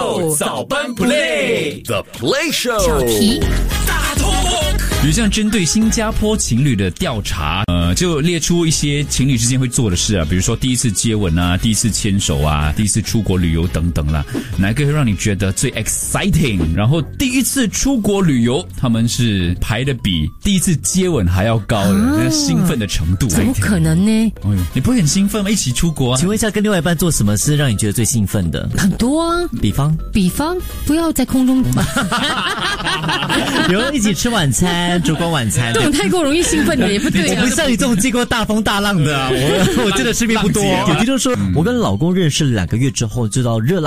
Go 早班 Play The Play Show 小题大通。 有这样针对新加坡情侣的调查，就列出一些情侣之间会做的事啊，比如说第一次接吻啊，第一次牵手啊，第一次出国旅游等等啦，哪一个会让你觉得最 exciting？ 然后第一次出国旅游，他们是排的比第一次接吻还要高的，那个兴奋的程度。 怎么可能呢？ 哎呦，你不会很兴奋吗？一起出国啊？ 请问一下，跟另外一半做什么事让你觉得最兴奋的？ 很多啊， 比方不要在空中有人一起吃晚餐，烛光晚餐。 这种太过容易兴奋的也不对啊。 我不像你这种经过大风大浪的啊，我真的身边不多。有听众说，我跟老公认识了2个月之后，知道热浪